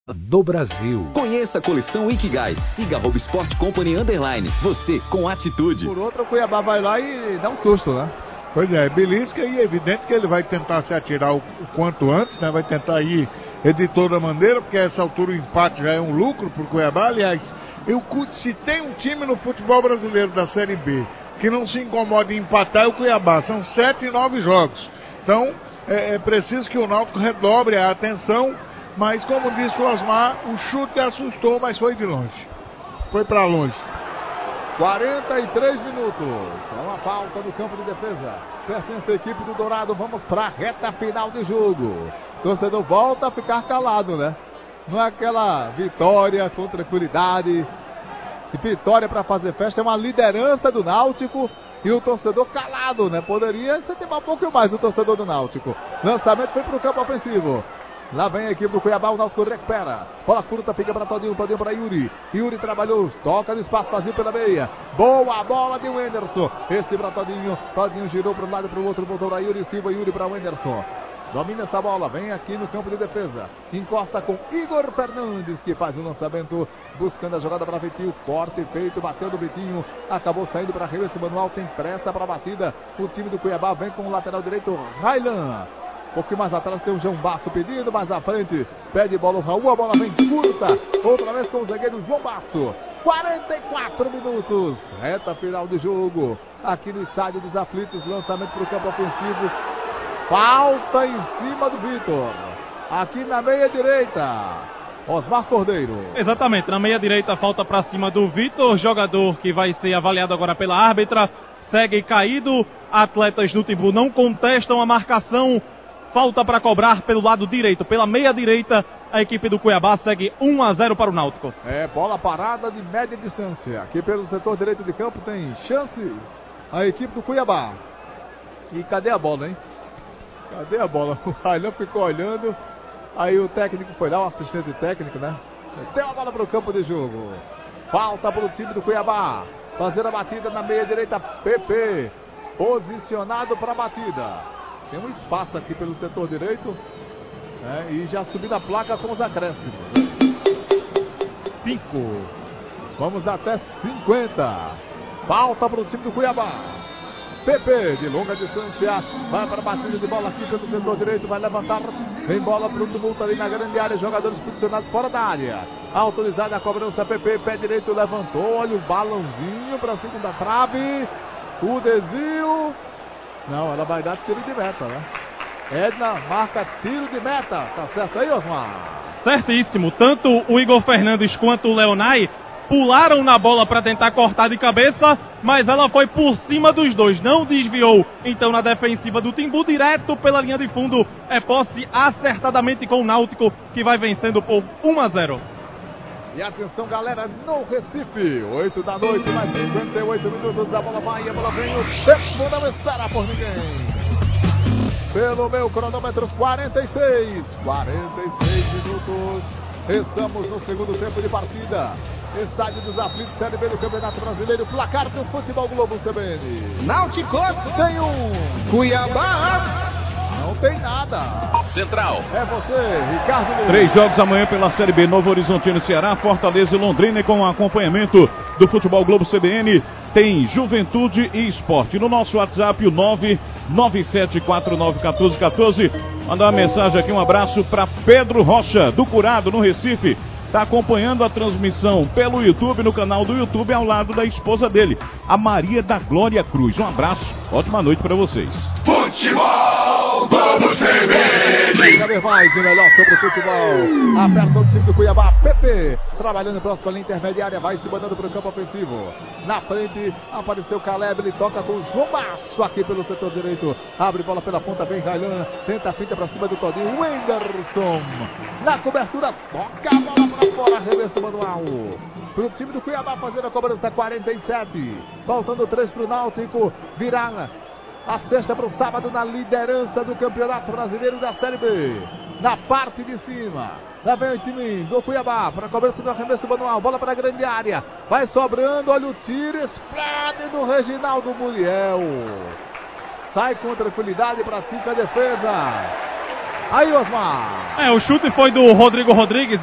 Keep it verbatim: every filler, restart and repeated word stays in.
do Brasil. Conheça a coleção Ikigai. Siga arroba Sport Company Underline. Você com atitude. Por outro, o Cuiabá vai lá e dá um susto, né? Pois é, belisca e é evidente que ele vai tentar se atirar o, o quanto antes, né? Vai tentar ir de toda maneira, porque a essa altura o empate já é um lucro pro Cuiabá. Aliás, eu, se tem um time no futebol brasileiro da Série B que não se incomoda em empatar, é o Cuiabá. São sete e nove jogos. Então, é, é preciso que o Náutico redobre a atenção. Mas, como disse o Osmar, o chute assustou, mas foi de longe. Foi para longe. quarenta e três minutos. É uma falta no campo de defesa. Pertence à equipe do Dourado. Vamos para a reta final de jogo. O torcedor volta a ficar calado, né? Não é aquela vitória com tranquilidade. Vitória para fazer festa. É uma liderança do Náutico. E o torcedor calado, né? Poderia sentir um pouco mais o torcedor do Náutico. Lançamento foi para o campo ofensivo. Lá vem a equipe do Cuiabá, o Náutico recupera. Bola curta, fica para Todinho, Todinho para Yuri. Yuri trabalhou, toca no espaço vazio pela meia. Boa bola de Wenderson. Este para Todinho, Todinho girou para um lado e para o outro, voltou para Yuri Silva, Yuri para Wenderson. Domina essa bola, vem aqui no campo de defesa. Encosta com Igor Fernandes, que faz o lançamento, buscando a jogada para Vitinho. Corte feito, bateu do Vitinho. Acabou saindo para arremesso manual, tem pressa para a batida. O time do Cuiabá vem com o lateral direito, Railan. Um pouquinho mais atrás tem o João Basso pedindo, mais à frente pede bola o Raul, a bola vem curta, outra vez com o zagueiro João Basso. quarenta e quatro minutos, reta final do jogo, aqui no Estádio dos Aflitos, lançamento para o campo ofensivo, falta em cima do Vitor, aqui na meia direita, Osmar Cordeiro. Exatamente, na meia direita falta para cima do Vitor, jogador que vai ser avaliado agora pela árbitra, segue caído, atletas do Timbu não contestam a marcação. Falta para cobrar pelo lado direito, pela meia direita, a equipe do Cuiabá segue um a zero para o Náutico. É, bola parada de média distância. Aqui pelo setor direito de campo tem chance a equipe do Cuiabá. E cadê a bola, hein? Cadê a bola? O Railan ficou olhando, aí o técnico foi lá, o assistente técnico, né? Deu a bola para o campo de jogo. Falta para o time do Cuiabá. Fazer a batida na meia direita, P P. Posicionado para a batida. Tem um espaço aqui pelo setor direito, né, e já subindo a placa com os acréscimos. Cinco. Vamos até cinquenta. Falta para o time do Cuiabá. P P de longa distância. Vai para a batida de bola aqui pelo setor direito. Vai levantar. Vem bola para o tumulto ali na grande área. Jogadores posicionados fora da área. Autorizada a cobrança. P P, pé direito, levantou. Olha o balãozinho para a segunda trave. O desvio. Não, ela vai dar tiro de meta, né? Edna marca tiro de meta. Tá certo aí, Osmar? Certíssimo. Tanto o Igor Fernandes quanto o Leonai pularam na bola para tentar cortar de cabeça, mas ela foi por cima dos dois, não desviou. Então na defensiva do Timbu, direto pela linha de fundo, é posse acertadamente com o Náutico, que vai vencendo por um a zero. E atenção, galera, no Recife, oito da noite, mais cinquenta e oito minutos, a bola vai, a bola vem, o tempo não espera por ninguém. Pelo meu cronômetro, quarenta e seis, quarenta e seis minutos, estamos no segundo tempo de partida. Estádio dos Aflitos, Série B do Campeonato Brasileiro, placar do Futebol Globo C B N. Náutico tem um, Cuiabá não tem nada. Central. É você, Ricardo Luiz. Três jogos amanhã pela Série B, Novo Horizontino, Ceará, Fortaleza e Londrina, com acompanhamento do Futebol Globo C B N. Tem Juventude e Esporte. No nosso WhatsApp, o nove nove sete quatro nove um quatro um quatro. Mandar uma mensagem aqui, um abraço para Pedro Rocha, do Curado, no Recife. Está acompanhando a transmissão pelo YouTube, no canal do YouTube, ao lado da esposa dele, a Maria da Glória Cruz. Um abraço, ótima noite para vocês. Futebol Globo C B N. Cada vez mais o melhor sobre o futebol. Aperta o time do Cuiabá, P P, trabalhando próximo à linha intermediária, vai se mandando para o campo ofensivo. Na frente apareceu Caleb, ele toca com o João Basso aqui pelo setor direito. Abre bola pela ponta, vem Railan, tenta a finta para cima do Todinho. Wenderson na cobertura, toca a bola para fora, arremesso manual para o time do Cuiabá fazendo a cobrança. Quarenta e sete, faltando três para o Náutico virar a sexta para o sábado na liderança do Campeonato Brasileiro da Série B. Na parte de cima, lá vem o time do Cuiabá para a cobrança do arremesso manual, bola para a grande área, vai sobrando, olha o tiro, explode do Reginaldo Muriel, sai com tranquilidade para cinco a defesa. Aí, Osmar. É, o chute foi do Rodrigo Rodrigues.